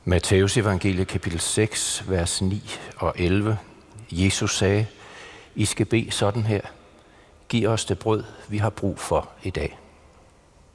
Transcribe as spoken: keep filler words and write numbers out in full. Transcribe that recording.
Matthæus evangelie kapitel seks, vers ni og elleve. Jesus sagde, I skal bede sådan her. Giv os det brød, vi har brug for i dag.